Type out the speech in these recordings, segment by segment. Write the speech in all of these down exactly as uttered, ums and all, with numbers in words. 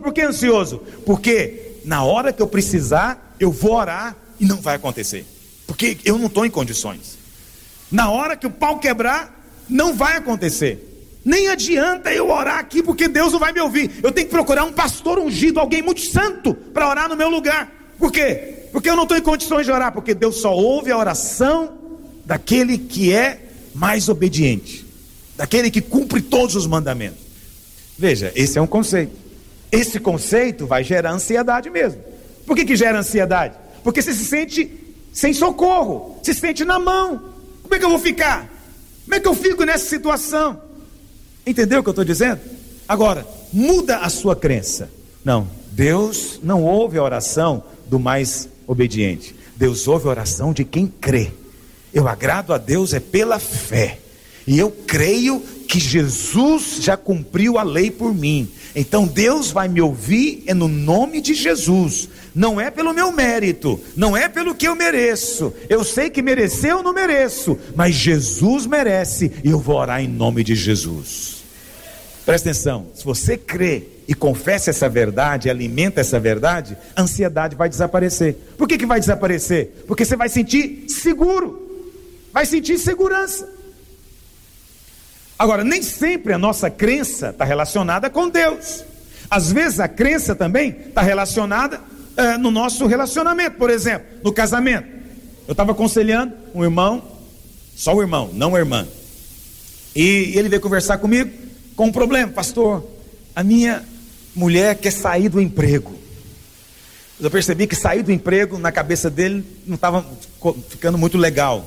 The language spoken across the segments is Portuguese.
por que ansioso? Porque na hora que eu precisar, eu vou orar e não vai acontecer, porque eu não estou em condições. Na hora que o pau quebrar, não vai acontecer. Nem adianta eu orar aqui, porque Deus não vai me ouvir. Eu tenho que procurar um pastor ungido, alguém muito santo, para orar no meu lugar. Por quê? Porque eu não estou em condições de orar, porque Deus só ouve a oração daquele que é mais obediente, daquele que cumpre todos os mandamentos. Veja, esse é um conceito. Esse conceito vai gerar ansiedade mesmo. Por que que gera ansiedade? Porque você se sente sem socorro, se sente na mão. Como é que eu vou ficar? Como é que eu fico nessa situação? Entendeu o que eu estou dizendo? Agora, muda a sua crença. Não, Deus não ouve a oração do mais obediente. Deus ouve a oração de quem crê. Eu agrado a Deus é pela fé. E eu creio que Jesus já cumpriu a lei por mim. Então Deus vai me ouvir é no nome de Jesus. Não é pelo meu mérito, não é pelo que eu mereço. Eu sei que merecer eu não mereço, mas Jesus merece e eu vou orar em nome de Jesus. Presta atenção, se você crê e confessa essa verdade, alimenta essa verdade, a ansiedade vai desaparecer. Por que que vai desaparecer? Porque você vai sentir seguro, vai sentir segurança. Agora, nem sempre a nossa crença está relacionada com Deus. Às vezes a crença também está relacionada uh, no nosso relacionamento. Por exemplo, no casamento. Eu estava aconselhando um irmão, só o irmão, não a irmã. E ele veio conversar comigo com um problema. Pastor, a minha mulher quer sair do emprego. Eu percebi que sair do emprego na cabeça dele não estava ficando muito legal.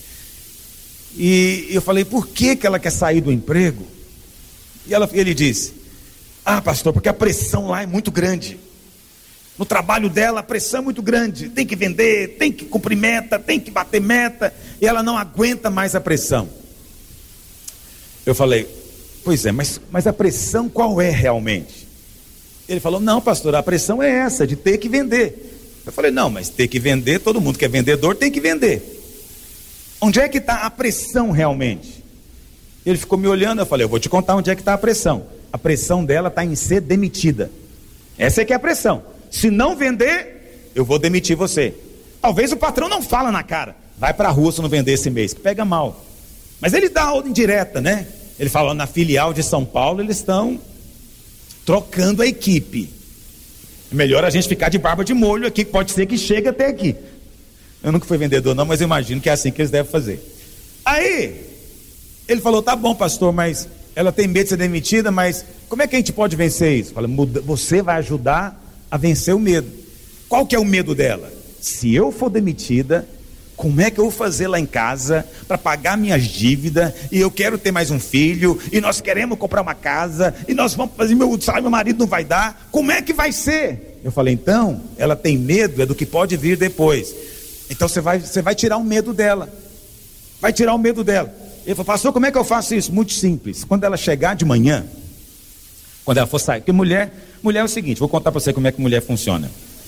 E eu falei, por que que ela quer sair do emprego? E ela, ele disse, ah pastor, porque a pressão lá é muito grande. No trabalho dela a pressão é muito grande. Tem que vender, tem que cumprir meta, tem que bater meta. E ela não aguenta mais a pressão. Eu falei, pois é, mas, mas a pressão qual é realmente? Ele falou, não pastor, a pressão é essa, de ter que vender. Eu falei, não, mas ter que vender, todo mundo que é vendedor tem que vender. Onde é que está a pressão realmente? Ele ficou me olhando, eu falei, eu vou te contar onde é que está a pressão. A pressão dela está em ser demitida. Essa é que é a pressão. Se não vender, eu vou demitir você. Talvez o patrão não fala na cara, vai para a rua se não vender esse mês, que pega mal. Mas ele dá a ordem direta, né? Ele fala, na filial de São Paulo eles estão trocando a equipe. É melhor a gente ficar de barba de molho aqui, que pode ser que chegue até aqui. Eu nunca fui vendedor não, mas eu imagino que é assim que eles devem fazer. Aí, ele falou, tá bom pastor, mas ela tem medo de ser demitida, mas como é que a gente pode vencer isso? Eu falei, você vai ajudar a vencer o medo. Qual que é o medo dela? Se eu for demitida, como é que eu vou fazer lá em casa para pagar minhas dívidas, e eu quero ter mais um filho, e nós queremos comprar uma casa, e nós vamos fazer, meu salário, meu marido não vai dar, como é que vai ser? Eu falei, então, ela tem medo é do que pode vir depois. Então você vai, você vai tirar o medo dela. Vai tirar o medo dela. Ele falou, pastor, como é que eu faço isso? Muito simples. Quando ela chegar de manhã, quando ela for sair, porque mulher, mulher é o seguinte, vou contar para você como é que mulher funciona.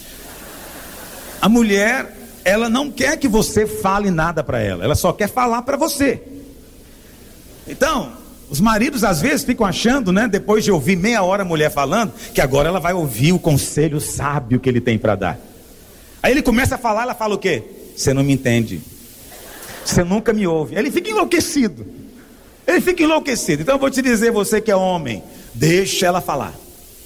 A mulher, ela não quer que você fale nada para ela, ela só quer falar para você. Então, os maridos às vezes ficam achando, né, depois de ouvir meia hora a mulher falando, que agora ela vai ouvir o conselho sábio que ele tem para dar. Aí ele começa a falar, ela fala o quê? Você não me entende. Você nunca me ouve. Ele fica enlouquecido. Ele fica enlouquecido. Então eu vou te dizer, você que é homem, deixa ela falar.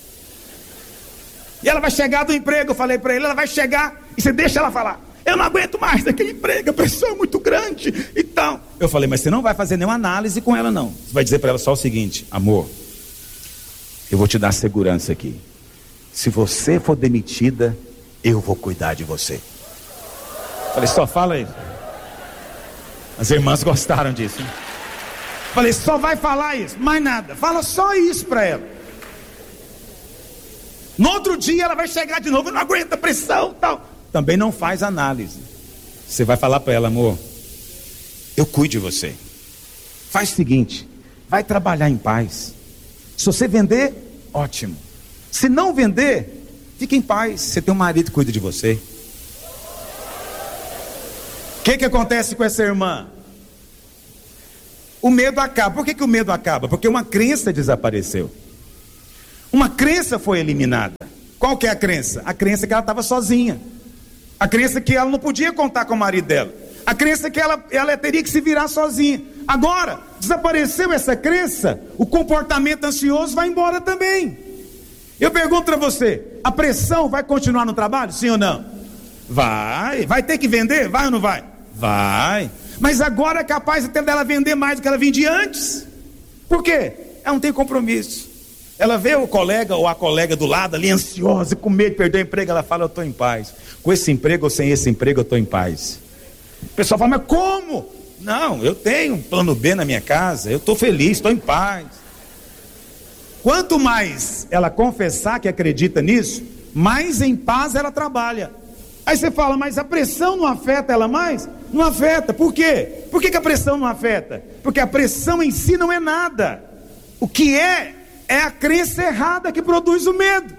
E ela vai chegar do emprego, eu falei para ele, ela vai chegar e você deixa ela falar. Eu não aguento mais daquele emprego, a pressão é muito grande. Então, eu falei, mas você não vai fazer nenhuma análise com ela não. Você vai dizer para ela só o seguinte, amor, eu vou te dar segurança aqui. Se você for demitida, eu vou cuidar de você. Falei, só fala isso. As irmãs gostaram disso, né? Falei, só vai falar isso, mais nada. Fala só isso para ela. No outro dia ela vai chegar de novo, não aguenta a pressão, tal. Também não faz análise. Você vai falar para ela, amor, eu cuido de você. Faz o seguinte, vai trabalhar em paz. Se você vender, ótimo. Se não vender, fique em paz, você tem um marido que cuida de você. O que que acontece com essa irmã? O medo acaba. Por que que o medo acaba? Porque uma crença desapareceu. Uma crença foi eliminada. Qual que é a crença? A crença que ela estava sozinha. A crença que ela não podia contar com o marido dela. A crença que ela, ela teria que se virar sozinha. Agora, desapareceu essa crença, o comportamento ansioso vai embora também. Eu pergunto para você, a pressão vai continuar no trabalho? Sim ou não? Vai. Vai ter que vender? Vai ou não vai? Vai. Mas agora é capaz até dela vender mais do que ela vendia antes. Por quê? Ela não tem compromisso. Ela vê o colega ou a colega do lado ali ansiosa, com medo de perder o emprego, ela fala, eu estou em paz. Com esse emprego ou sem esse emprego, eu estou em paz. O pessoal fala, mas como? Não, eu tenho um plano B na minha casa, eu estou feliz, estou em paz. Quanto mais ela confessar que acredita nisso, mais em paz ela trabalha. Aí você fala, mas a pressão não afeta ela mais? Não afeta, por quê? Por que que a pressão não afeta? Porque a pressão em si não é nada. O que é, é a crença errada que produz o medo.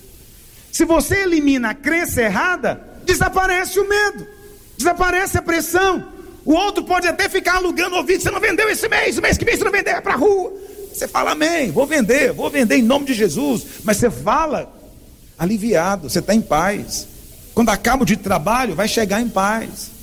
Se você elimina a crença errada, desaparece o medo, desaparece a pressão. O outro pode até ficar alugando o ouvido, você não vendeu esse mês, o mês que vem você não vendeu, é para a rua. Você fala, amém, vou vender, vou vender em nome de Jesus. Mas você fala aliviado, você está em paz. Quando acaba o dia de trabalho, vai chegar em paz.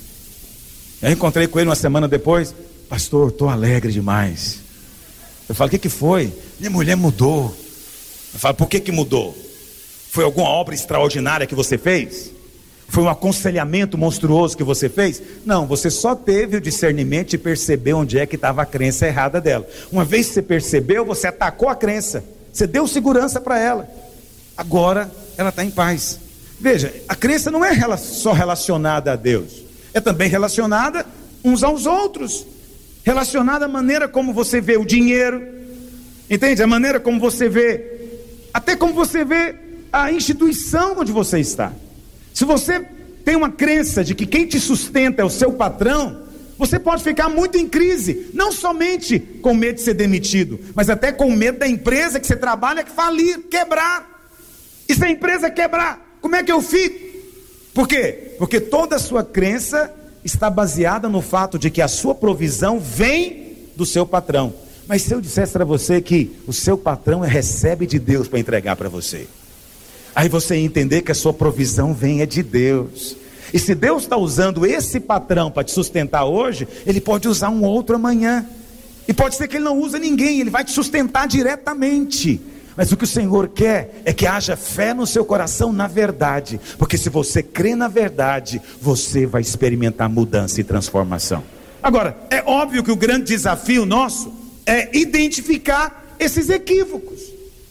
Eu encontrei com ele uma semana depois, pastor, estou alegre demais. Eu falo, o que que foi? Minha mulher mudou. Eu falo, por que que mudou? Foi alguma obra extraordinária que você fez? Foi um aconselhamento monstruoso que você fez? Não, você só teve o discernimento de perceber onde é que estava a crença errada dela. Uma vez que você percebeu, você atacou a crença, você deu segurança para ela. Agora ela está em paz. Veja, a crença não é só relacionada a Deus, é também relacionada uns aos outros, relacionada à maneira como você vê o dinheiro, entende? A maneira como você vê, até como você vê a instituição onde você está. Se você tem uma crença de que quem te sustenta é o seu patrão, você pode ficar muito em crise, não somente com medo de ser demitido, mas até com medo da empresa que você trabalha falir, quebrar. E se a empresa quebrar, como é que eu fico? Por quê? Porque toda a sua crença está baseada no fato de que a sua provisão vem do seu patrão. Mas se eu dissesse para você que o seu patrão recebe de Deus para entregar para você, aí você ia entender que a sua provisão vem é de Deus. E se Deus está usando esse patrão para te sustentar hoje, Ele pode usar um outro amanhã. E pode ser que Ele não use ninguém, Ele vai te sustentar diretamente. Mas o que o Senhor quer é que haja fé no seu coração na verdade. Porque se você crê na verdade, você vai experimentar mudança e transformação. Agora, é óbvio que o grande desafio nosso é identificar esses equívocos.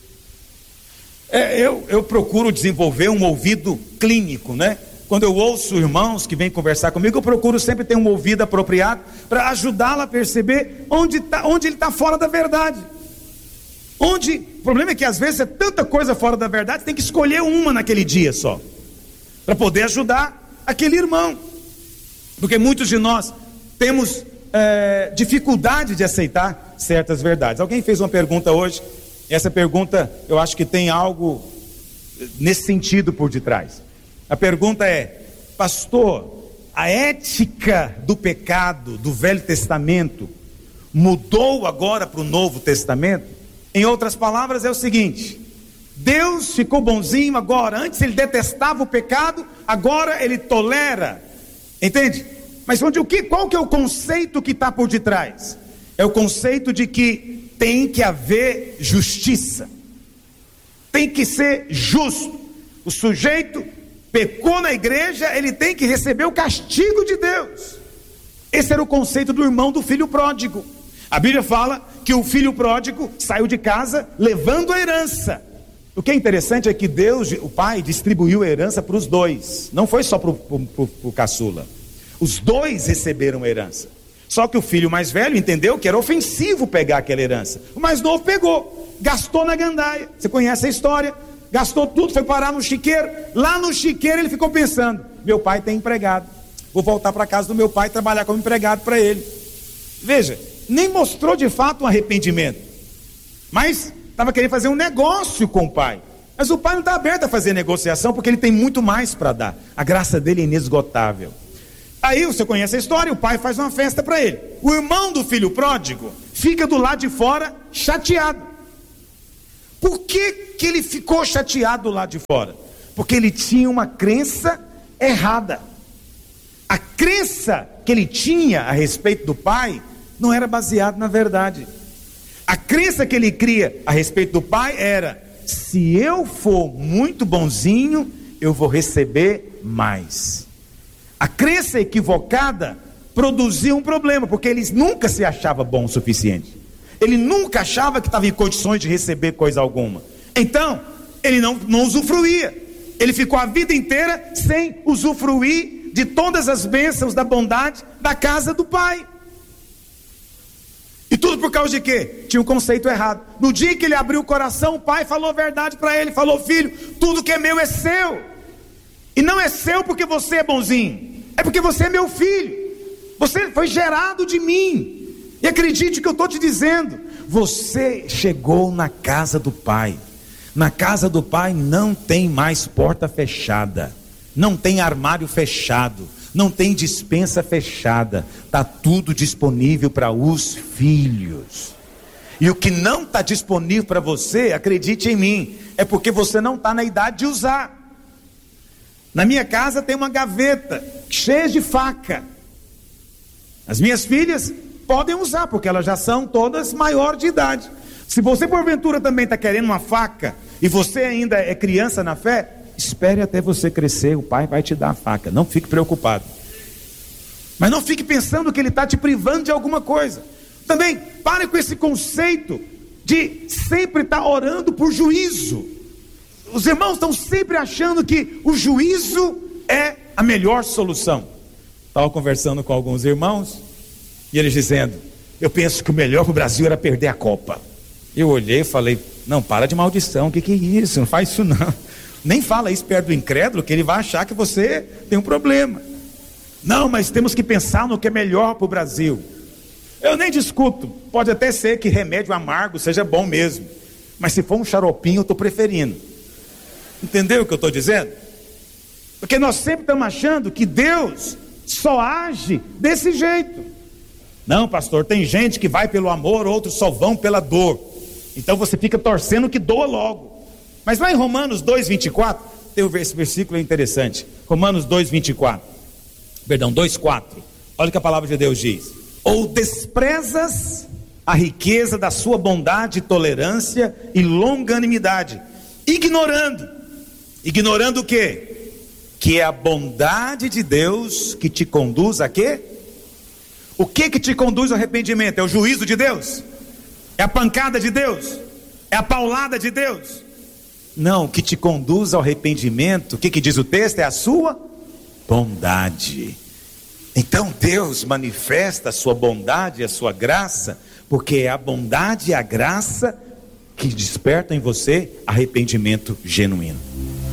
É, eu, eu procuro desenvolver um ouvido clínico, né? Quando eu ouço irmãos que vêm conversar comigo, eu procuro sempre ter um ouvido apropriado para ajudá-lo a perceber onde, tá, onde ele está fora da verdade. Onde, o problema é que às vezes é tanta coisa fora da verdade, tem que escolher uma naquele dia só, para poder ajudar aquele irmão. Porque muitos de nós temos é, dificuldade de aceitar certas verdades. Alguém fez uma pergunta hoje, e essa pergunta eu acho que tem algo nesse sentido por detrás. A pergunta é, pastor, a ética do pecado do Velho Testamento mudou agora para o Novo Testamento? Em outras palavras é o seguinte, Deus ficou bonzinho agora, antes ele detestava o pecado, agora ele tolera, entende? Mas onde, o que, qual que é o conceito que está por detrás? É o conceito de que tem que haver justiça, tem que ser justo. O sujeito pecou na igreja, ele tem que receber o castigo de Deus. Esse era o conceito do irmão do filho pródigo. A Bíblia fala que o filho pródigo saiu de casa levando a herança. O que é interessante é que Deus, o pai, distribuiu a herança para os dois, não foi só para o caçula. Os dois receberam a herança. Só que o filho mais velho entendeu que era ofensivo pegar aquela herança. O mais novo pegou, gastou na gandaia. Você conhece a história? Gastou tudo, foi parar no chiqueiro. Lá no chiqueiro ele ficou pensando, meu pai tem empregado, vou voltar para casa do meu pai e trabalhar como empregado para ele. Veja, nem mostrou de fato um arrependimento, mas estava querendo fazer um negócio com o pai. Mas o pai não está aberto a fazer negociação, porque ele tem muito mais para dar. A graça dele é inesgotável. Aí você conhece a história, o pai faz uma festa para ele. O irmão do filho pródigo fica do lado de fora chateado. Por que que ele ficou chateado lá de fora? Porque ele tinha uma crença errada. A crença que ele tinha a respeito do pai não era baseada na verdade. A crença que ele cria a respeito do pai era: se eu for muito bonzinho, eu vou receber mais. A crença equivocada produzia um problema, porque ele nunca se achava bom o suficiente. Ele nunca achava que estava em condições de receber coisa alguma. Então, ele não, não usufruía. Ele ficou a vida inteira sem usufruir de todas as bênçãos da bondade da casa do pai. E tudo por causa de quê? Tinha um conceito errado. No dia que ele abriu o coração, o pai falou a verdade para ele. Falou: filho, tudo que é meu é seu. E não é seu porque você é bonzinho, é porque você é meu filho. Você foi gerado de mim. E acredite o que eu estou te dizendo. Você chegou na casa do pai. Na casa do pai não tem mais porta fechada, não tem armário fechado, não tem despensa fechada. Está tudo disponível para os filhos. E o que não está disponível para você, acredite em mim, é porque você não está na idade de usar. Na minha casa tem uma gaveta cheia de faca. As minhas filhas podem usar, porque elas já são todas maiores de idade. Se você porventura também está querendo uma faca, e você ainda é criança na fé, espere até você crescer, o pai vai te dar a faca. Não fique preocupado. Mas não fique pensando que ele está te privando de alguma coisa. Também pare com esse conceito de sempre estar orando por juízo. Os irmãos estão sempre achando que o juízo é a melhor solução. Estava conversando com alguns irmãos, e eles dizendo: eu penso que o melhor para o Brasil era perder a Copa. Eu olhei e falei: não, para de maldição, o que, que é isso? Não faz isso não. Nem fala isso perto do incrédulo, que ele vai achar que você tem um problema. Não, mas temos que pensar no que é melhor para o Brasil. Eu nem discuto, pode até ser que remédio amargo seja bom mesmo, mas se for um xaropinho eu estou preferindo. Entendeu o que eu estou dizendo? Porque nós sempre estamos achando que Deus só age desse jeito. Não, pastor, tem gente que vai pelo amor, outros só vão pela dor. Então você fica torcendo que doa logo. Mas lá em Romanos dois, vinte e quatro, tem esse versículo interessante. Romanos dois, vinte e quatro. Perdão, dois, quatro. Olha o que a palavra de Deus diz: ou desprezas a riqueza da sua bondade, tolerância e longanimidade, ignorando, ignorando o quê? Que é a bondade de Deus que te conduz a quê? O que que te conduz ao arrependimento? É o juízo de Deus? É a pancada de Deus? É a paulada de Deus? Não, o que te conduz ao arrependimento, o que que diz o texto? É a sua bondade. Então Deus manifesta a sua bondade e a sua graça, porque é a bondade e a graça que despertam em você arrependimento genuíno.